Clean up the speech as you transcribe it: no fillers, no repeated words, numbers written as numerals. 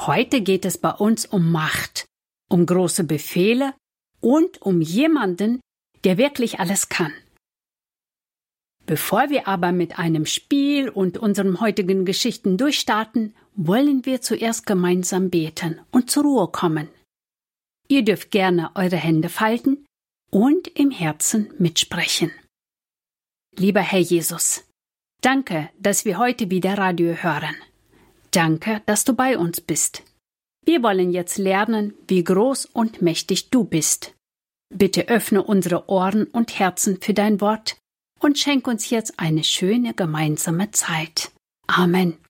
Heute geht es bei uns um Macht, um große Befehle und um jemanden, der wirklich alles kann. Bevor wir aber mit einem Spiel und unseren heutigen Geschichten durchstarten, wollen wir zuerst gemeinsam beten und zur Ruhe kommen. Ihr dürft gerne eure Hände falten und im Herzen mitsprechen. Lieber Herr Jesus, danke, dass wir heute wieder Radio hören. Danke, dass du bei uns bist. Wir wollen jetzt lernen, wie groß und mächtig du bist. Bitte öffne unsere Ohren und Herzen für dein Wort und schenk uns jetzt eine schöne gemeinsame Zeit. Amen.